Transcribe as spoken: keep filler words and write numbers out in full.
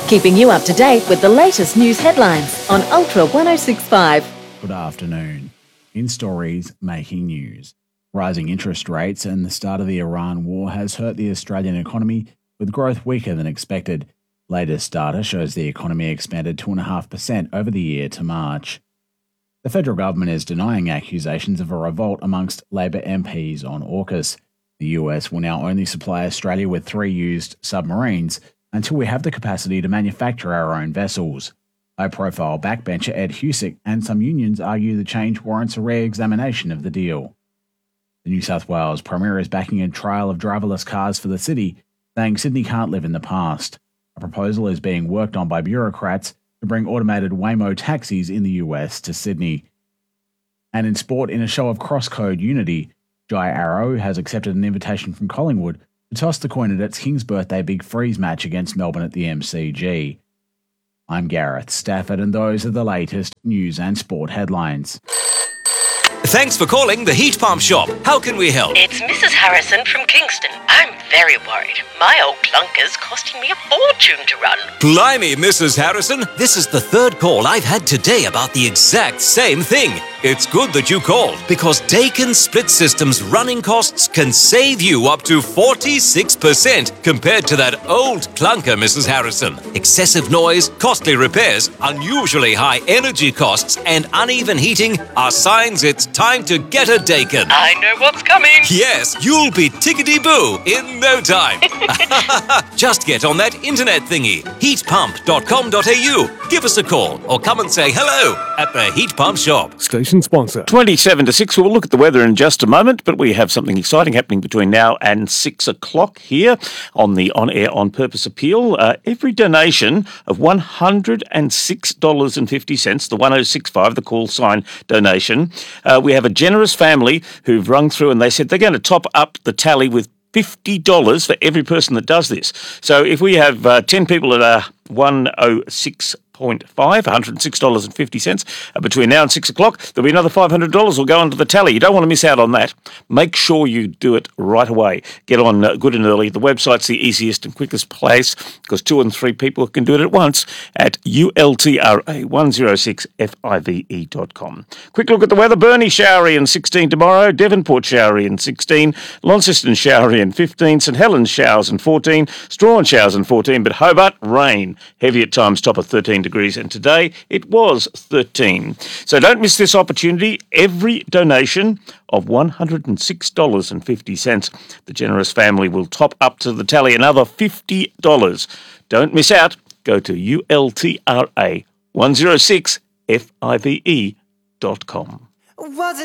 keeping you up to date with the latest news headlines on Ultra one oh six point five. Good afternoon. In stories making news, rising interest rates and the start of the Iran war has hurt the Australian economy, with growth weaker than expected. Latest data shows the economy expanded two point five percent over the year to March. The federal government is denying accusations of a revolt amongst Labor M Ps on AUKUS. The U S will now only supply Australia with three used submarines until we have the capacity to manufacture our own vessels. High-profile backbencher Ed Husick and some unions argue the change warrants a re-examination of the deal. The New South Wales Premier is backing a trial of driverless cars for the city, saying Sydney can't live in the past. A proposal is being worked on by bureaucrats to bring automated Waymo taxis in the U S to Sydney. And in sport, in a show of cross-code unity, Jai Arrow has accepted an invitation from Collingwood to toss the coin at its King's Birthday Big Freeze match against Melbourne at the M C G. I'm Gareth Stafford, and those are the latest news and sport headlines. Thanks for calling the Heat Pump Shop. How can we help? It's Missus Harrison from Kingston. I'm very worried. My old clunker's costing me a fortune to run. Blimey, Missus Harrison. This is the third call I've had today about the exact same thing. It's good that you called, because Dakin Split System's running costs can save you up to forty-six percent compared to that old clunker, Missus Harrison. Excessive noise, costly repairs, unusually high energy costs, and uneven heating are signs it's time to get a Dakin. I know what's coming. Yes, you'll be tickety-boo in no time. Just get on that internet thingy, heat pump dot com dot a u. Give us a call or come and say hello at the Heat Pump Shop. Station sponsor. twenty-seven to six. We'll look at the weather in just a moment, but we have something exciting happening between now and six o'clock here on the On Air On Purpose appeal. Uh, every donation of one hundred six dollars and fifty cents, the one oh six five, the call sign donation, uh, we have a generous family who've rung through and they said they're going to top up the tally with fifty dollars for every person that does this. So if we have uh, ten people at a one oh six point five, one hundred six dollars and fifty cents, uh, between now and six o'clock, there'll be another five hundred dollars will go onto the tally. You don't want to miss out on that. Make sure you do it right away. Get on uh, good and early. The website's the easiest and quickest place, because two and three people can do it at once at ultra one oh six five dot com. Quick look at the weather. Burnie showery and sixteen tomorrow. Devonport showery and sixteen. Launceston showery and fifteen. St Helens showers and fourteen. Strahan showers and fourteen. But Hobart, rain. Heavy at times, top of thirteen degrees, and today it was thirteen. So don't miss this opportunity. Every donation of one hundred six dollars and fifty cents, the generous family will top up to the tally another fifty dollars. Don't miss out. Go to ultra one oh six five dot com. Was it